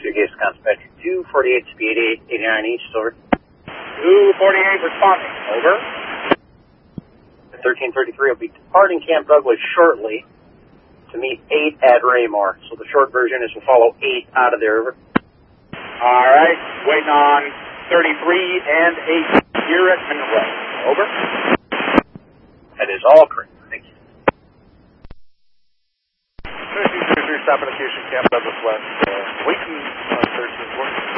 Wisconsin Metro 248 speed 89 east, over. 248 responding, over. 1333 will be departing Camp Douglas shortly to meet 8 at Raymore. So the short version is we'll follow 8 out of there, over. All right, waiting on 33 and 8 here at Monroe, over. That is all correct. Thank you. 3233, stop indication, Camp Douglas West, waiting on 1340.